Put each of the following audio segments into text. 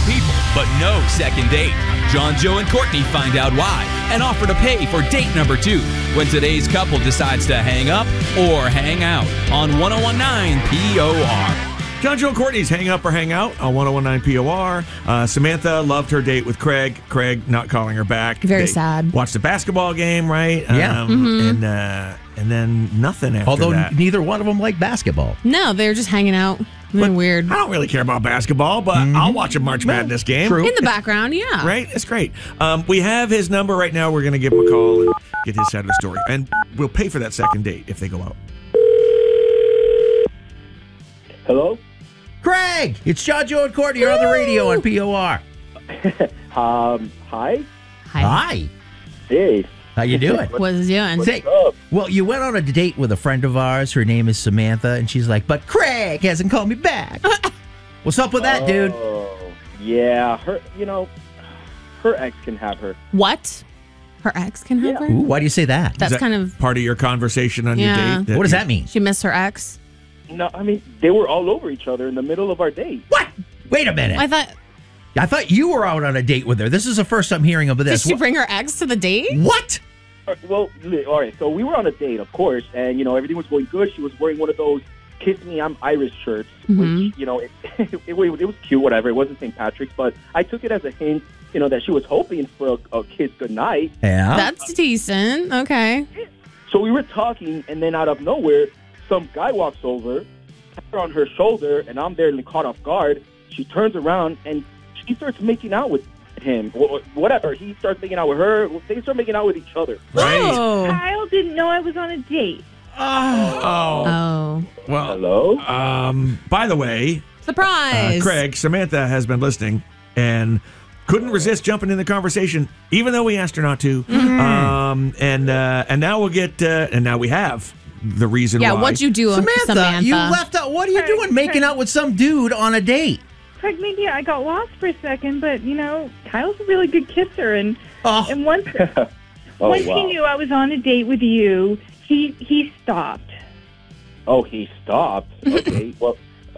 people, but no second date. John, Joe, and Courtney find out why and offer to pay for date number 2 when today's couple decides to hang up or hang out on 101.9 POR. John, Joe, and Courtney's Hang Up or Hang Out on 101.9 POR. Samantha loved her date with Craig. Craig not calling her back. Very sad. Watched the basketball game, right? Yeah. And then nothing after Although that. neither one of them liked basketball. No, they were just hanging out. Weird. I don't really care about basketball, but I'll watch a March Madness game. True. In the background, yeah. Right? It's great. We have his number right now. We're going to give him a call and get his side of the story. And we'll pay for that second date if they go out. Hello? Craig, it's John, Joe, and Courtney. You're on the radio on POR. Hi? Hi. Hey. How you doing? What's he doing? Say, well, you went on a date with a friend of ours. Her name is Samantha, and she's like, but Craig hasn't called me back. What's up with that, dude? Oh, yeah. Her ex can have her. What? Her ex can have her? Ooh, why do you say that? That's Is that kind of... part of your conversation on your date. What does that mean? She missed her ex? No, I mean, they were all over each other in the middle of our date. What? Wait a minute. I thought you were out on a date with her. This is the first I'm hearing of this. Did she bring her ex to the date? What? Well, all right, so we were on a date, of course, and, everything was going good. She was wearing one of those Kiss Me, I'm Irish shirts, which, it was cute, whatever. It wasn't St. Patrick's, but I took it as a hint, that she was hoping for a kiss goodnight. Yeah. That's decent. Okay. So we were talking, and then out of nowhere, some guy walks over, taps her on her shoulder, and I'm there and caught off guard. She turns around, and she starts making out with him. Whatever. He starts making out with her. They start making out with each other. Right. Oh. Kyle didn't know I was on a date. Oh. Well, hello? By the way, surprise. Craig, Samantha has been listening and couldn't resist jumping in the conversation, even though we asked her not to. And now we'll get, and now we have the reason why. Yeah, what'd you do, Samantha? You left out. What are you doing making out with some dude on a date? Craig, maybe I got lost for a second, but, Kyle's a really good kisser. And once he knew I was on a date with you, he stopped. Oh, he stopped? Okay, well,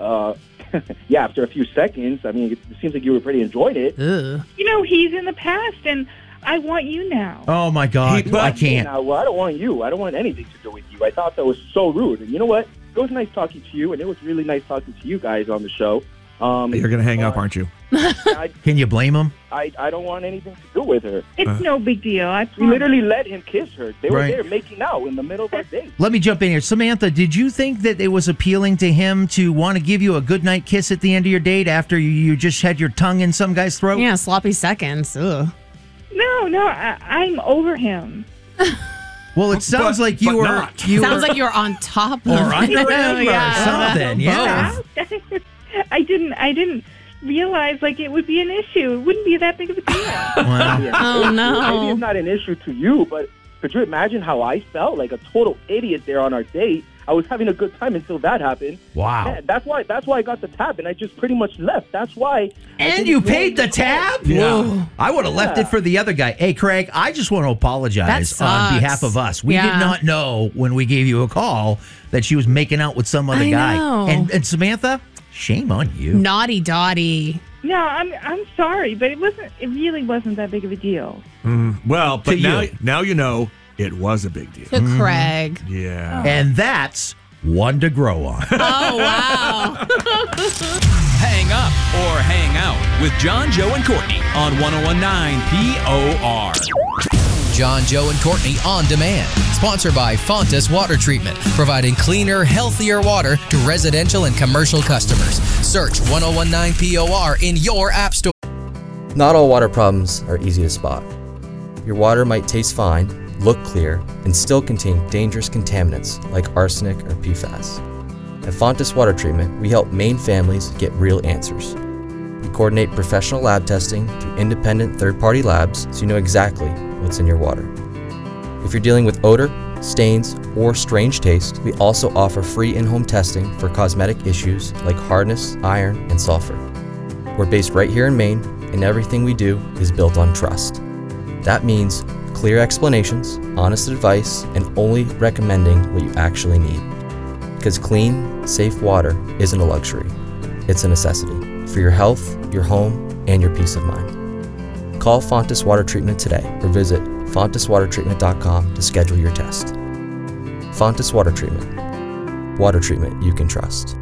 yeah, after a few seconds, I mean, it seems like you were pretty enjoying it. He's in the past, and I want you now. Oh, my God. I can't. Now, well, I don't want you. I don't want anything to do with you. I thought that was so rude. And you know what? It was nice talking to you, and it was really nice talking to you guys on the show. You're going to hang up, aren't you? Can you blame him? I don't want anything to do with her. It's no big deal. We literally let him kiss her. They were Right. there making out in the middle of our date. Let me jump in here. Samantha, did you think that it was appealing to him to want to give you a goodnight kiss at the end of your date after you just had your tongue in some guy's throat? Yeah, sloppy seconds. Ugh. No, I'm over him. Well, it sounds like you were... Sounds like you were on top of or under him or something. Yeah. I didn't realize it would be an issue. It wouldn't be that big of a deal. Oh, no. Maybe it's not an issue to you, but could you imagine how I felt? Like a total idiot there on our date. I was having a good time until that happened. Wow. Yeah, that's why I got the tab, and I just pretty much left. That's why. And you paid the tab? Yeah. I would have left it for the other guy. Hey, Craig, I just want to apologize on behalf of us. We did not know when we gave you a call that she was making out with some other guy. know. And Samantha, shame on you. Naughty Dottie. No, I'm sorry, but it really wasn't that big of a deal. Well, but To now you know it was a big deal. To Craig. Yeah. And that's one to grow on. Oh, wow. Hang up or hang out with John, Joe, and Courtney on 101.9 POR. John, Joe, and Courtney on demand. Sponsored by Fontas Water Treatment, providing cleaner, healthier water to residential and commercial customers. Search 101.9 POR in your app store. Not all water problems are easy to spot. Your water might taste fine, look clear, and still contain dangerous contaminants like arsenic or PFAS. At Fontas Water Treatment, we help Maine families get real answers. We coordinate professional lab testing through independent third-party labs so you know exactly what's in your water. If you're dealing with odor, stains, or strange taste, we also offer free in-home testing for cosmetic issues like hardness, iron, and sulfur. We're based right here in Maine, and everything we do is built on trust. That means clear explanations, honest advice, and only recommending what you actually need. Because clean, safe water isn't a luxury, it's a necessity for your health, your home, and your peace of mind. Call Fontes Water Treatment today or visit fonteswatertreatment.com to schedule your test. Fontes Water Treatment. Water treatment you can trust.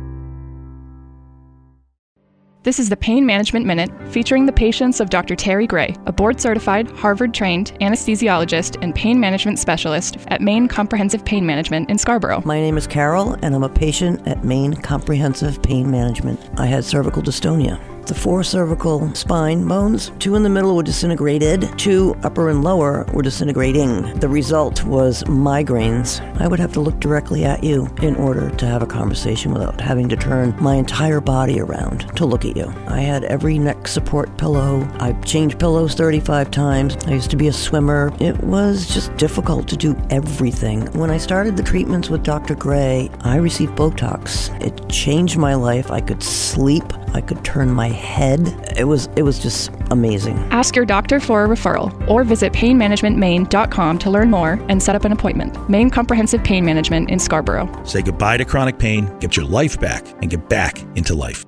This is the Pain Management Minute, featuring the patients of Dr. Terry Gray, a board-certified, Harvard-trained anesthesiologist and pain management specialist at Maine Comprehensive Pain Management in Scarborough. My name is Carol, and I'm a patient at Maine Comprehensive Pain Management. I had cervical dystonia. The 4 cervical spine bones, 2 in the middle were disintegrated, 2 upper and lower were disintegrating. The result was migraines. I would have to look directly at you in order to have a conversation without having to turn my entire body around to look at you. I had every neck support pillow. I've changed pillows 35 times. I used to be a swimmer. It was just difficult to do everything. When I started the treatments with Dr. Gray, I received Botox. It changed my life. I could sleep. I could turn my head. It was just amazing. Ask your doctor for a referral or visit painmanagementmaine.com to learn more and set up an appointment. Maine Comprehensive Pain Management in Scarborough. Say goodbye to chronic pain, get your life back, and get back into life.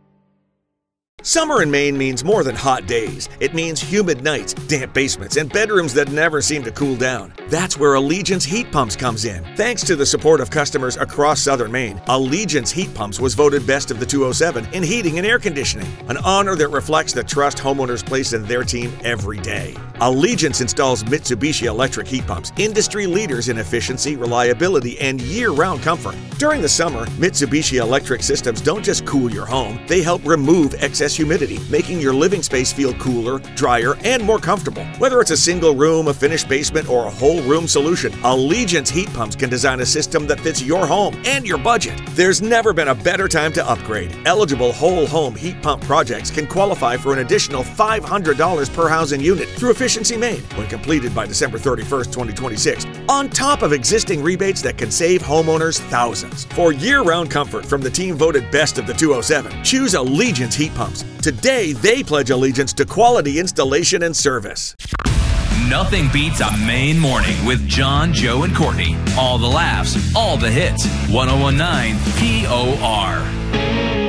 Summer in Maine means more than hot days. It means humid nights, damp basements, and bedrooms that never seem to cool down. That's where Allegiance Heat Pumps comes in. Thanks to the support of customers across southern Maine, Allegiance Heat Pumps was voted best of the 207 in heating and air conditioning, an honor that reflects the trust homeowners place in their team every day. Allegiance installs Mitsubishi electric heat pumps, industry leaders in efficiency, reliability, and year-round comfort. During the summer, Mitsubishi electric systems don't just cool your home, they help remove excess humidity, making your living space feel cooler, drier, and more comfortable. Whether it's a single room, a finished basement, or a whole room solution, Allegiance Heat Pumps can design a system that fits your home and your budget. There's never been a better time to upgrade. Eligible whole home heat pump projects can qualify for an additional $500 per housing unit through Efficiency Maine when completed by December 31st, 2026, on top of existing rebates that can save homeowners thousands. For year-round comfort from the team voted best of the 207, choose Allegiance Heat Pumps. Today, they pledge allegiance to quality installation and service. Nothing beats a Maine morning with John, Joe, and Courtney. All the laughs, all the hits. 1019 POR.